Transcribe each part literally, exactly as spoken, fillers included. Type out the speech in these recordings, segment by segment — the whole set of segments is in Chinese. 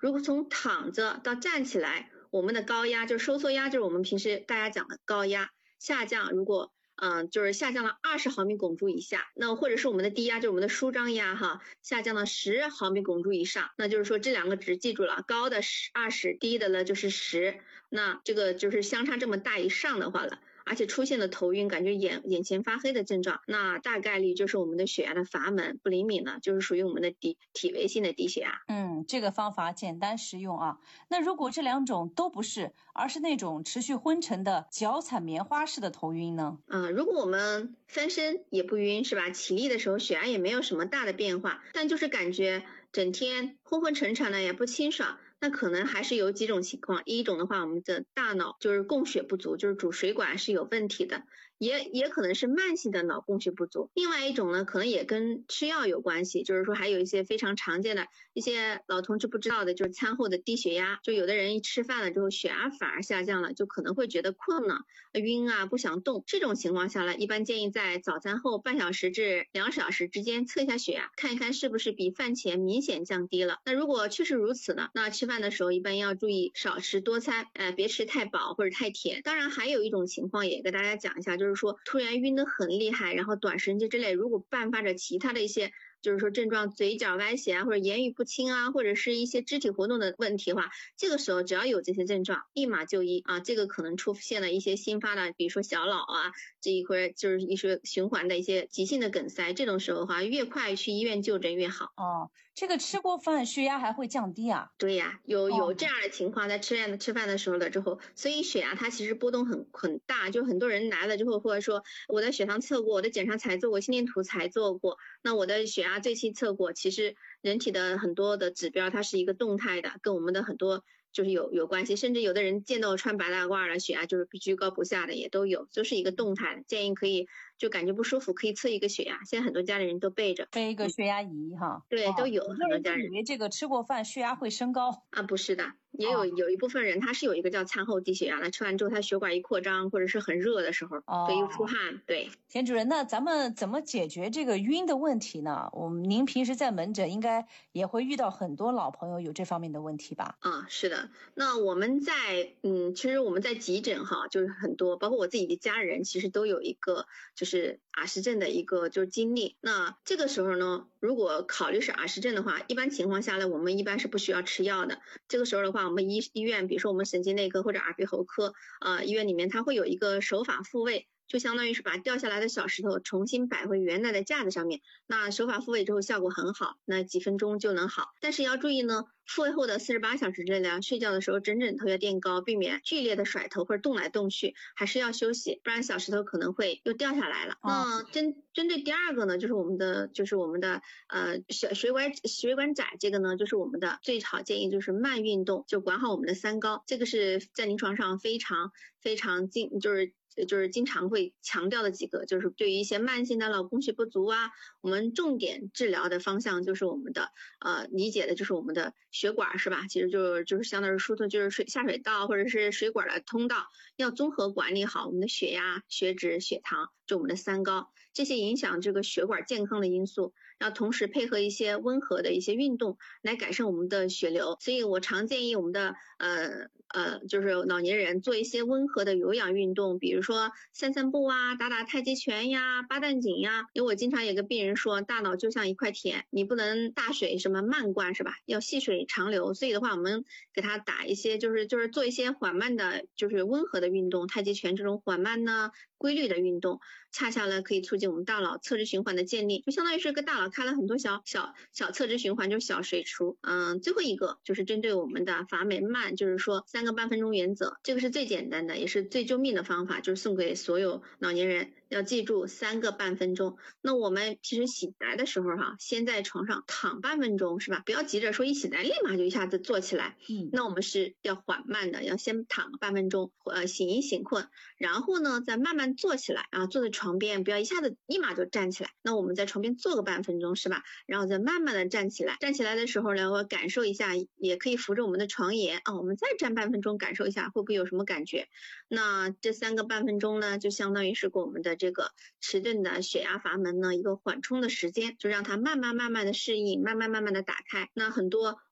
如果从躺着到站起来，我们的高压就是收缩压，就是我们平时大家讲的高压下降，如果嗯、呃，就是下降了二十毫米汞柱以下，那或者是我们的低压，就是我们的舒张压哈，下降了十毫米汞柱以上，那就是说这两个值记住了，高的是二十，低的呢就是十，那这个就是相差这么大以上的话了。而且出现了头晕，感觉眼眼前发黑的症状，那大概率就是我们的血压的阀门不灵敏了，就是属于我们的低体位性的低血压。 嗯，这个方法简单实用啊。那如果这两种都不是，而是那种持续昏沉的脚踩棉花式的头晕呢？ 嗯、呃，如果我们翻身也不晕是吧？起立的时候血压也没有什么大的变化，但就是感觉整天昏昏沉沉的也不清爽。那可能还是有几种情况，一种的话，我们的大脑就是供血不足，就是主水管是有问题的，也也可能是慢性的脑供血不足。另外一种呢，可能也跟吃药有关系，就是说还有一些非常常见的一些老同志不知道的，就是餐后的低血压，就有的人一吃饭了之后血压反而下降了，就可能会觉得困了、晕啊、不想动。这种情况下来，一般建议在早餐后半小时至两小时之间测一下血压，看一看是不是比饭前明显降低了。那如果确实如此呢，那吃饭的时候一般要注意少吃多餐，呃，别吃太饱或者太甜。当然还有一种情况也跟大家讲一下，就是说突然晕得很厉害，然后短时间之内如果伴发着其他的一些就是说症状，嘴角歪斜啊，或者言语不清啊，或者是一些肢体活动的问题的话，这个时候只要有这些症状，立马就医啊。这个可能出现了一些新发的，比如说小脑啊，这一会儿就是一些循环的一些急性的梗塞，这种时候的话，越快去医院就诊越好。 哦，这个吃过饭血压还会降低啊？ 对呀，有有这样的情况，在吃饭的吃饭的时候了之后，所以血压它其实波动很很大，就很多人来了之后，或者说我的血糖测过，我的检查才做过，心电图才做过，那我的血压最期测过，其实人体的很多的指标它是一个动态的，跟我们的很多就是有有关系，甚至有的人见到我穿白大褂的血压就是居高不下的也都有，就是一个动态的，建议可以就感觉不舒服可以测一个血压，现在很多家里人都备着， 备一个血压仪哈。 对，都有很很多家人以为这个吃过饭血压会升高啊，不是的，也有有一部分人他是有一个叫餐后低血压的，吃完之后他血管一扩张或者是很热的时候， 哦， 对，又出汗，对。 田主任，那咱们怎么解决这个晕的问题呢？我们您平时在门诊应该也会遇到很多老朋友有这方面的问题吧？ 啊，是的。那我们在嗯，其实我们在急诊哈，就是很多，包括我自己的家人，其实都有一个就是阿氏症的一个就是经历。那这个时候呢，如果考虑是阿氏症的话，一般情况下来，我们一般是不需要吃药的。这个时候的话，我们医医院，比如说我们神经内科或者耳鼻喉科啊、呃，医院里面它会有一个手法复位。就相当于是把掉下来的小石头重新摆回原来的架子上面，那手法复位之后效果很好，那几分钟就能好。但是要注意呢，复位后的四十八小时之内，睡觉的时候枕枕头要垫高，避免剧烈的甩头或者动来动去，还是要休息，不然小石头可能会又掉下来了。那针针对第二个呢，就是我们的就是我们的呃血水管血管窄，这个呢就是我们的最好建议就是慢运动，就管好我们的三高，这个是在临床上非常非常经就是就是经常会强调的几个，就是对于一些慢性的脑供血不足啊，我们重点治疗的方向就是我们的呃理解的就是我们的血管是吧？其实就是就是相当于疏通就是水下水道或者是水管的通道，要综合管理好我们的血压、血脂、血糖，就我们的三高，这些影响这个血管健康的因素，然后同时配合一些温和的一些运动来改善我们的血流。所以我常建议我们的呃呃就是老年人做一些温和的有氧运动，比如说散散步啊，打打太极拳呀，八段锦呀。因为我经常有个病人说，大脑就像一块田，你不能大水什么漫灌是吧？要细水长流。所以的话，我们给他打一些就是就是做一些缓慢的，就是温和的运动，太极拳这种缓慢呢规律的运动，恰恰呢可以促进我们大脑侧支循环的建立，就相当于是个大脑开了很多小小小侧支循环，就是小水池。嗯，最后一个就是针对我们的阀门慢，就是说三个半分钟原则，这个是最简单的，也是最救命的方法，就是送给所有老年人，要记住三个半分钟。那我们其实醒来的时候哈，先在床上躺半分钟是吧？不要急着说一醒来立马就一下子坐起来，嗯，那我们是要缓慢的，要先躺半分钟，呃，醒一醒困，然后呢再慢慢坐起来啊，坐在床边，不要一下子立马就站起来。那我们在床边坐个半分钟是吧？然后再慢慢的站起来，站起来的时候呢，我感受一下，也可以扶着我们的床沿啊，我们再站半分钟，感受一下会不会有什么感觉。那这三个半分钟呢，就相当于是给我们的这个迟钝的血压阀门呢一个缓冲的时间，就让它慢慢慢慢的适应，慢慢慢慢的打开。那很多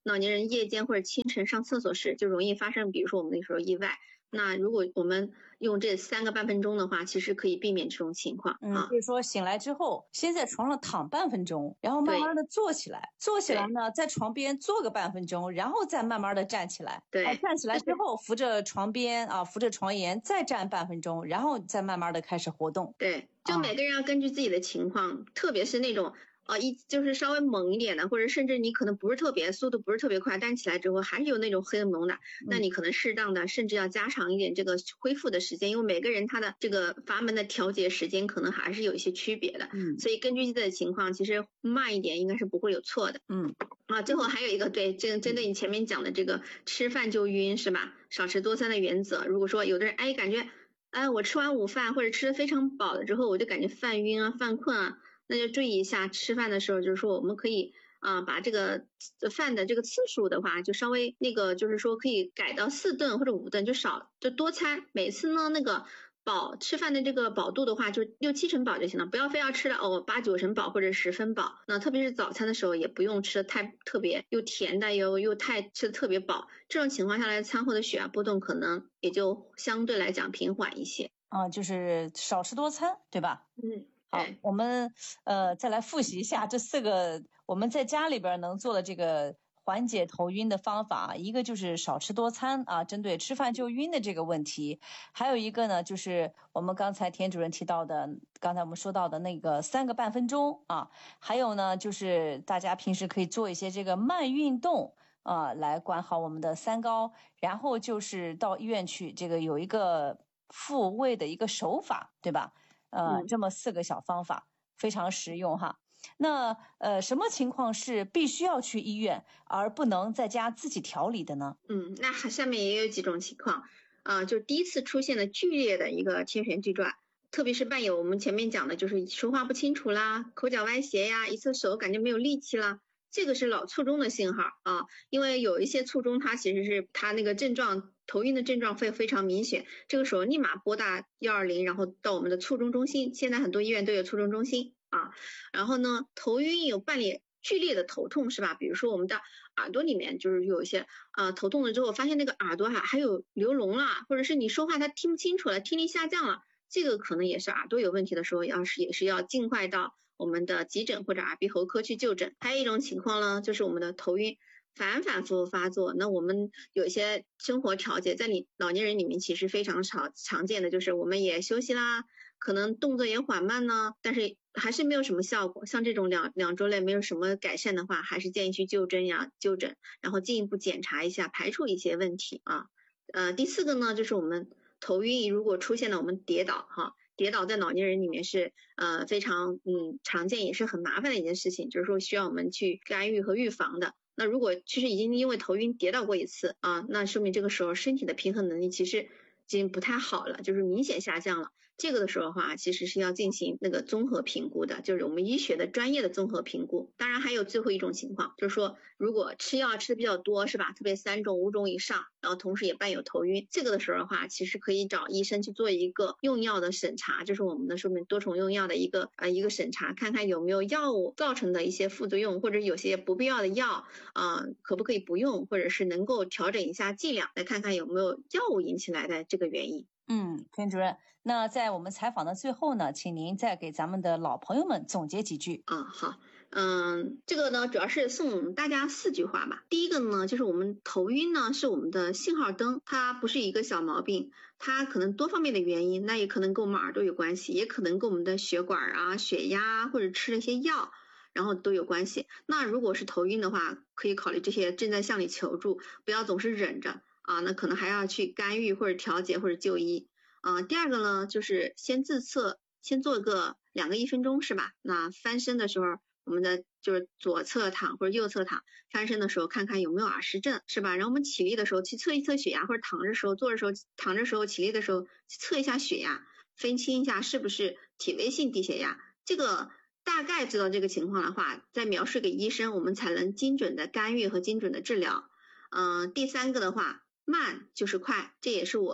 老年人夜间或者清晨上厕所时就容易发生，比如说我们那时候意外。那如果我们用这三个半分钟的话，其实可以避免这种情况。 嗯，就是说醒来之后，先在床上躺半分钟，然后慢慢的坐起来，坐起来呢，在床边坐个半分钟，然后再慢慢的站起来。 对， 啊、站起来之后扶着床边啊，扶着床沿再站半分钟，然后再慢慢的开始活动。 对，就每个人要根据自己的情况，啊、特别是那种。呃，一就是稍微猛一点的，或者甚至你可能不是特别速度不是特别快，但起来之后还是有那种黑蒙的，那你可能适当的甚至要加长一点这个恢复的时间，因为每个人他的这个阀门的调节时间可能还是有一些区别的，嗯，所以根据自己的情况，其实慢一点应该是不会有错的，嗯。啊，最后还有一个对，这个针对你前面讲的这个吃饭就晕是吧？少吃多餐的原则，如果说有的人哎感觉哎我吃完午饭或者吃的非常饱了之后，我就感觉犯晕啊犯困啊。那就注意一下，吃饭的时候就是说我们可以啊、呃、把这个饭的这个次数的话，就稍微那个就是说可以改到四顿或者五顿，就少就多餐，每次呢那个饱吃饭的这个饱度的话，就六七成饱就行了，不要非要吃的哦八九成饱或者十分饱。那特别是早餐的时候，也不用吃的太特别又甜的又又太吃的特别饱，这种情况下来，餐后的血压波动可能也就相对来讲平缓一些。 啊、呃，就是少吃多餐，对吧？ 嗯。 好，我们呃再来复习一下这四个我们在家里边能做的这个缓解头晕的方法。一个就是少吃多餐啊，针对吃饭就晕的这个问题。还有一个呢，就是我们刚才田主任提到的，刚才我们说到的那个三个半分钟啊。还有呢，就是大家平时可以做一些这个慢运动啊，来管好我们的三高。然后就是到医院去，这个有一个复位的一个手法，对吧？呃，这么四个小方法非常实用哈。那呃，什么情况是必须要去医院，而不能在家自己调理的呢？ 嗯，那下面也有几种情况啊、呃，就第一次出现的剧烈的一个天旋地转，特别是伴有我们前面讲的，就是说话不清楚啦，口角歪斜呀，一侧手感觉没有力气啦。这个是脑卒中的信号啊，因为有一些卒中它其实是它那个症状头晕的症状会非常明显，这个时候立马拨打一二零，然后到我们的卒中中心，现在很多医院都有卒中中心啊。然后呢，头晕有伴侣剧烈的头痛是吧？比如说我们的耳朵里面就是有一些呃头痛了之后，发现那个耳朵哈、啊、还有流脓了，或者是你说话它听不清楚了，听力下降了，这个可能也是耳朵有问题的时候，要是也是要尽快到我们的急诊或者耳鼻喉科去就诊。还有一种情况呢，就是我们的头晕反反复复发作，那我们有一些生活调节，在你老年人里面其实非常常常见的，就是我们也休息啦，可能动作也缓慢呢，但是还是没有什么效果。像这种两两周内没有什么改善的话，还是建议去就诊呀，就诊，然后进一步检查一下，排除一些问题啊。呃，第四个呢，就是我们头晕如果出现了我们跌倒哈。跌倒在老年人里面是呃非常嗯常见，也是很麻烦的一件事情，就是说需要我们去干预和预防的。那如果其实已经因为头晕跌倒过一次啊，那说明这个时候身体的平衡能力其实已经不太好了，就是明显下降了。这个的时候的话，其实是要进行那个综合评估的，就是我们医学的专业的综合评估。当然还有最后一种情况，就是说如果吃药吃的比较多是吧，特别三种五种以上，然后同时也伴有头晕，这个的时候的话，其实可以找医生去做一个用药的审查，就是我们的说明多重用药的一个呃一个审查，看看有没有药物造成的一些副作用，或者有些不必要的药啊、呃、可不可以不用，或者是能够调整一下剂量，来看看有没有药物引起来的这个原因。 嗯，田主任，那在我们采访的最后呢，请您再给咱们的老朋友们总结几句。 啊，好，嗯，这个呢主要是送大家四句话吧。第一个呢，就是我们头晕呢是我们的信号灯，它不是一个小毛病，它可能多方面的原因，那也可能跟我们耳朵有关系，也可能跟我们的血管啊、血压或者吃了一些药，然后都有关系。那如果是头晕的话，可以考虑这些正在向你求助，不要总是忍着。啊，那可能还要去干预或者调节或者就医啊。第二个呢，就是先自测，先做个两个一分钟是吧？那翻身的时候，我们的就是左侧躺或者右侧躺，翻身的时候看看有没有耳石症是吧？然后我们起立的时候去测一测血压，或者躺着时候、坐着时候、躺着时候、起立的时候测一下血压，分清一下是不是体位性低血压。这个大概知道这个情况的话，再描述给医生，我们才能精准的干预和精准的治疗。嗯、呃，第三个的话。慢就是快，这也是我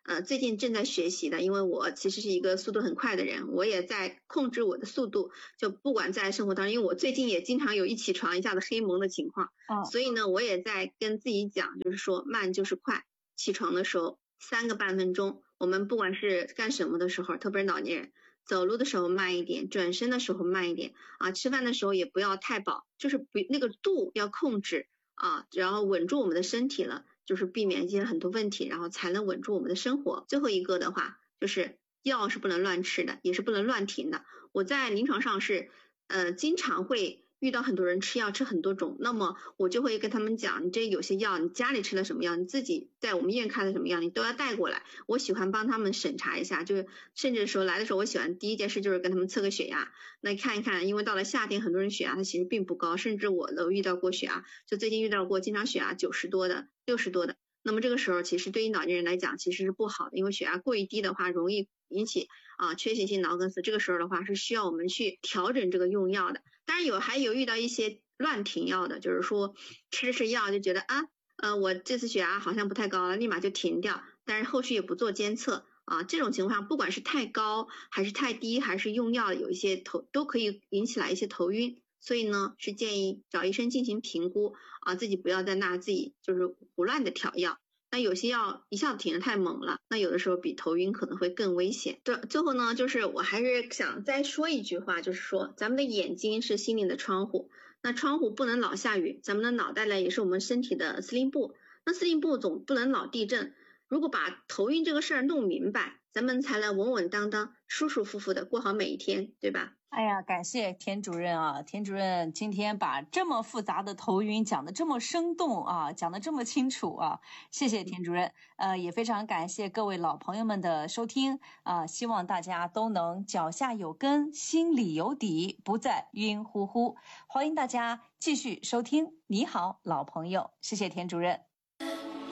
呃，最近正在学习的，因为我其实是一个速度很快的人，我也在控制我的速度，就不管在生活当中，因为我最近也经常有一起床一下子黑蒙的情况， 哦， 所以呢，我也在跟自己讲，就是说慢就是快，起床的时候三个半分钟，我们不管是干什么的时候，特别是老年人，走路的时候慢一点，转身的时候慢一点啊，吃饭的时候也不要太饱，就是不那个度要控制啊，然后稳住我们的身体了。就是避免一些很多问题，然后才能稳住我们的生活。最后一个的话，就是药是不能乱吃的，也是不能乱停的。我在临床上是，呃，经常会遇到很多人吃药吃很多种，那么我就会跟他们讲，你这有些药，你家里吃的什么药，你自己在我们医院开的什么药，你都要带过来。我喜欢帮他们审查一下，就是甚至说来的时候，我喜欢第一件事就是跟他们测个血压，那看一看，因为到了夏天，很多人血压它其实并不高，甚至我都遇到过血压，就最近遇到过经常血压九十多的、六十多的。那么这个时候其实对于老年人来讲其实是不好的，因为血压过于低的话容易引起啊缺血性脑梗死，这个时候的话是需要我们去调整这个用药的。当然有还有遇到一些乱停药的，就是说吃吃药就觉得啊呃我这次血压好像不太高了，立马就停掉，但是后续也不做监测啊，这种情况不管是太高还是太低，还是用药有一些头都可以引起来一些头晕。所以呢，是建议找医生进行评估啊，自己不要在那自己就是胡乱的调药。那有些药一下子停得太猛了，那有的时候比头晕可能会更危险。对，最后呢，就是我还是想再说一句话，就是说咱们的眼睛是心灵的窗户，那窗户不能老下雨，咱们的脑袋呢也是我们身体的司令部，那司令部总不能老地震。如果把头晕这个事儿弄明白，咱们才能稳稳当当、舒舒服服的过好每一天，对吧？ 哎呀，感谢田主任啊！田主任今天把这么复杂的头晕讲得这么生动啊，讲得这么清楚啊，谢谢田主任。呃，也非常感谢各位老朋友们的收听啊，希望大家都能脚下有根，心里有底，不再晕乎乎。欢迎大家继续收听《你好，老朋友》，谢谢田主任。